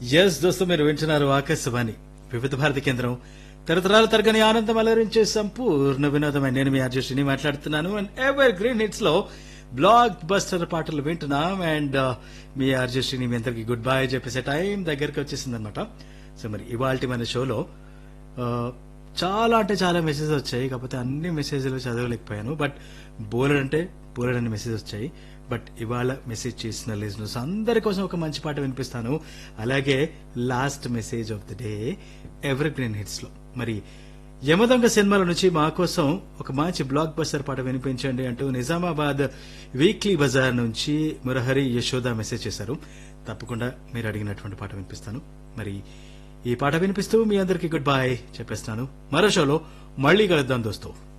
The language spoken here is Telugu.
ఎస్ దోస్తు మీరు వింటున్నారు ఆకాశవాణి వివిధ భారతి కేంద్రం తరతరాల తరగని ఆనందం అలరించే సంపూర్ణ వినోదమైన నేను మీ ఆర్జశ్రీని మాట్లాడుతున్నాను అండ్ ఎవర్ గ్రీన్ హిట్స్ లో బ్లాక్ బస్టర్ పాటలు వింటున్నాం అండ్ మీ ఆర్జశ్రీని మీ అందరికి గుడ్ బై చెప్పేసే టైం దగ్గరికి వచ్చేసింది అనమాట. సో మరి ఇవాళ మన షోలో ఆ, చాలా అంటే చాలా మెసేజ్ వచ్చాయి, కాకపోతే అన్ని మెసేజ్లు చదవలేకపోయాను. బట్ బోలెడ్ అన్ని మెసేజ్ వచ్చాయి. బట్ ఇవాళ మెసేజ్ చేసిన లిజనర్స్ అందరి కోసం ఒక మంచి పాట వినిపిస్తాను. అలాగే last message of the day ever green hits లో మరి యమదొంగ సినిమాల నుంచి మా కోసం ఒక మంచి బ్లాక్ బస్టర్ పాట వినిపించండి అంటూ నిజామాబాద్ వీక్లీ బజార్ నుంచి మురహరి యశోద మెసేజ్ చేశారు. తప్పకుండా మీరు అడిగినటువంటి పాట వినిపిస్తాను. మరి ఈ పాట వినిపిస్తూ మీ అందరికీ గుడ్ బై చెప్పేస్తాను. మరో షోలో మళ్ళీ కలుద్దాం దోస్తు.